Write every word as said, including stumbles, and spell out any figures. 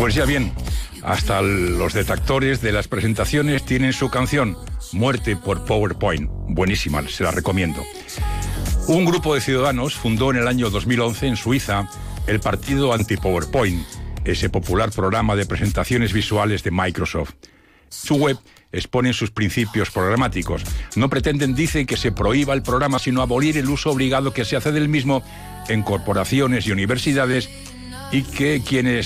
Pues ya bien, hasta los detractores de las presentaciones tienen su canción, Muerte por PowerPoint. Buenísima, se la recomiendo. Un grupo de ciudadanos fundó en el año dos mil once en Suiza el partido anti-PowerPoint, ese popular programa de presentaciones visuales de Microsoft. Su web exponen sus principios programáticos. No pretenden, dicen, que se prohíba el programa, sino abolir el uso obligado que se hace del mismo en corporaciones y universidades, y que quienes